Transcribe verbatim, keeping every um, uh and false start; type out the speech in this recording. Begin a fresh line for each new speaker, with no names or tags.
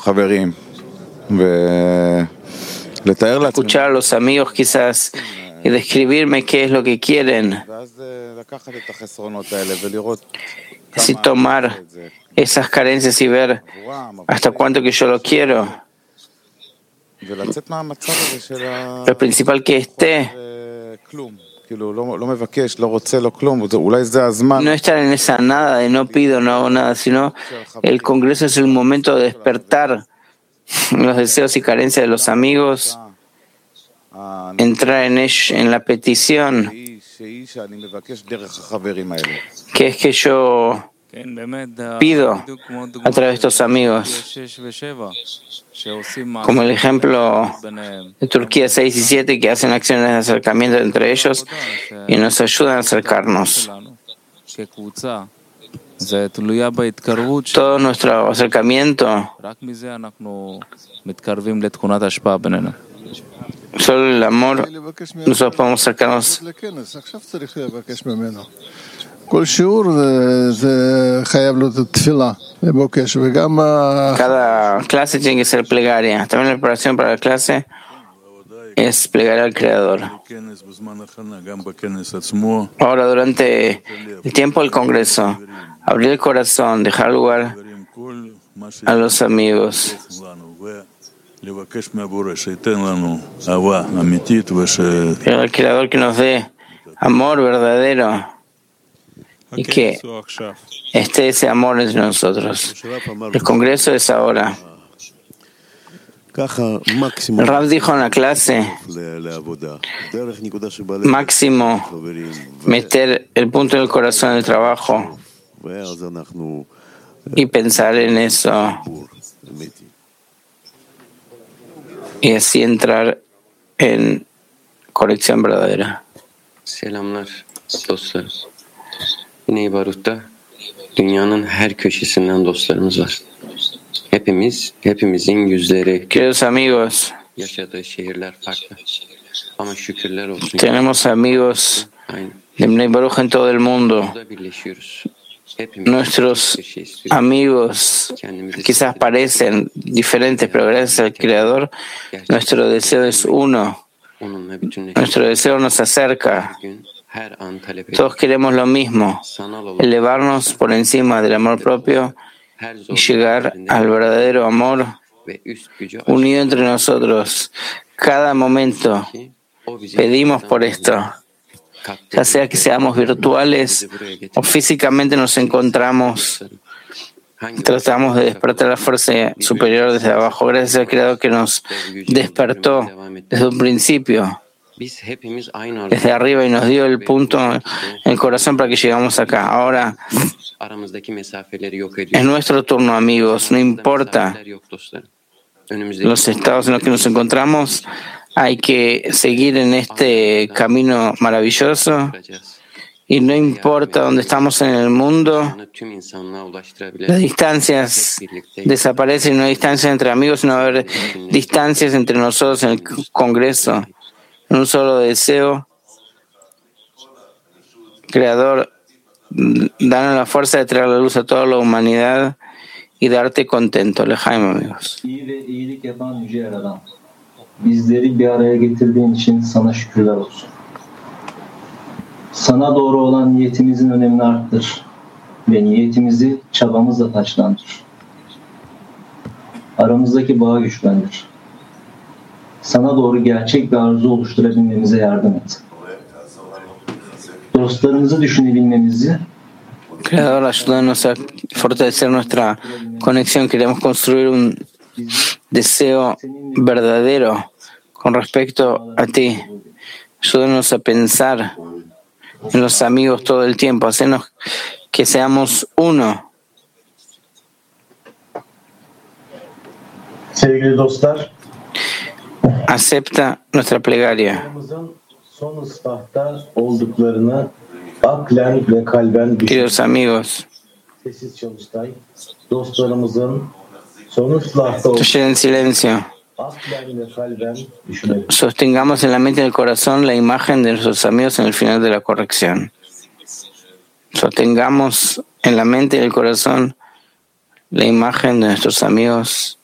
escuchar a los amigos quizás y describirme qué es lo que quieren. Así tomar esas carencias y ver hasta cuánto que yo lo quiero. Lo principal que esté. No estar en esa nada de no pido, no hago nada, sino el Congreso es el momento de despertar los deseos y carencias de los amigos, entrar en, ello, en la petición, que es que yo pido a través de estos amigos, como el ejemplo de Turquía seis y siete, que hacen acciones de acercamiento entre ellos y nos ayudan a acercarnos. Todo nuestro acercamiento, solo el amor, nosotros podemos acercarnos. Cada clase tiene que ser plegaria. También la preparación para la clase es plegar al Creador. Ahora, durante el tiempo del Congreso, abrir el corazón, dejar lugar a los amigos. Pero al Creador que nos dé amor verdadero y que esté ese amor entre nosotros. El Congreso es ahora. El Rab dijo en la clase, máximo meter el punto del corazón en el trabajo y pensar en eso y así entrar en conexión verdadera.
Selamlar dostlar. Yine İbarut'ta dünyanın her köşesinden dostlarımız var. Hepimiz, hepimizin yüzleri,
queridos amigos,
yaşadığı şehirler farklı. Ama şükürler olsun.
Tenemos amigos de Bnei Baruch en todo el mundo. Nuestros amigos quizás parecen diferentes, pero gracias al Creador, nuestro deseo es uno. Nuestro deseo nos acerca. Todos queremos lo mismo, elevarnos por encima del amor propio y llegar al verdadero amor unido entre nosotros. Cada momento pedimos por esto, ya sea que seamos virtuales o físicamente nos encontramos, tratamos de despertar la fuerza superior desde abajo, gracias al Creador que nos despertó desde un principio, desde arriba, y nos dio el punto en el corazón para que llegamos acá. Ahora es nuestro turno, amigos, no importa los estados en los que nos encontramos, hay que seguir en este camino maravilloso y no importa dónde estamos en el mundo, las distancias desaparecen, no hay distancias entre amigos, sino va a haber distancias entre nosotros en el Congreso. Un solo deseo, Creador, danos la fuerza de traer la luz a toda la humanidad y darte contento. Lejaim, amigos.
Bizleri bir araya getirdiğin için sana şükürler olsun. Sana doğru olan niyetimizin önemini arttır ve niyetimizi çabamızla taçlandır. Aramızdaki bağı güçlendir. Sana doğru gerçek bir arzu oluşturabilmemize yardım et. Dostlarımızı düşünebilmemizi,
Creador, ayúdanos a fortalecer nuestra conexión. Queremos construir un deseo verdadero con respecto a ti. Ayúdanos a pensar en los amigos todo el tiempo. Hacernos que seamos uno.
sevgili dostlar,
acepta nuestra plegaria.
son ıslahta olduklarını aklen ve kalben
Queridos amigos,
sessiz çalıştay dostlarımızın son ıslahta
estoy en silencio.
aklen ve kalben düşünelim.
Sostengamos en la mente y en el corazón la imagen de nuestros amigos en el final de la corrección. Sostengamos en la mente y en el corazón la imagen de nuestros amigos